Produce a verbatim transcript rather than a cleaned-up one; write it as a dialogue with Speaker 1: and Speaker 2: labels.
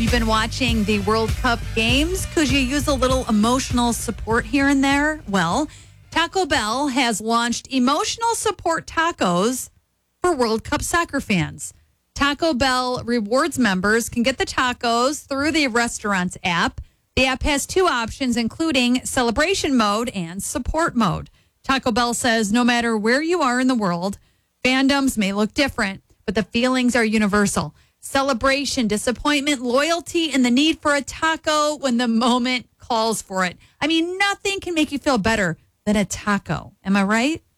Speaker 1: you've been watching the World Cup games, could you use a little emotional support here and there? Well, Taco Bell has launched emotional support tacos for World Cup soccer fans. Taco Bell rewards members can get the tacos through the restaurant's app. The app has two options, including celebration mode and support mode. Taco Bell says no matter where you are in the world, fandoms may look different, but the feelings are universal. Celebration, disappointment, loyalty, and the need for a taco when the moment calls for it. I mean, nothing can make you feel better than a taco. Am I right?